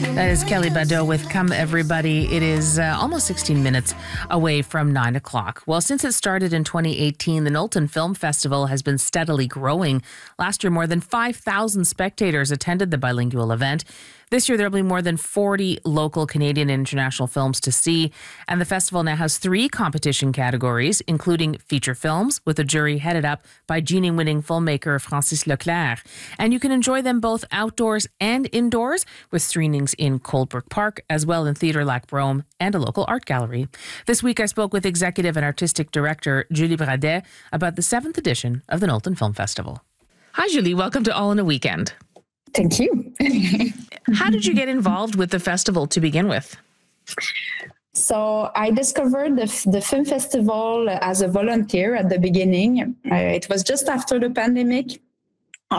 That is Kelly Bado with Come Everybody. It is almost 16 minutes away from 9 o'clock. Well, since it started in 2018, the Knowlton Film Festival has been steadily growing. Last year, more than 5,000 spectators attended the bilingual event. This year, there'll be more than 40 local Canadian and international films to see. And the festival now has 3 competition categories, including feature films, with a jury headed up by Genie-winning filmmaker Francis Leclerc. And you can enjoy them both outdoors and indoors, with screenings in Coldbrook Park, as well in Theatre Lac Brome and a local art gallery. This week, I spoke with Executive and Artistic Director Julie Bradet about the 7th edition of the Knowlton Film Festival. Hi, Julie. Welcome to All in a Weekend. Thank you. How did you get involved with the festival to begin with? So I discovered the film festival as a volunteer at the beginning. It was just after the pandemic.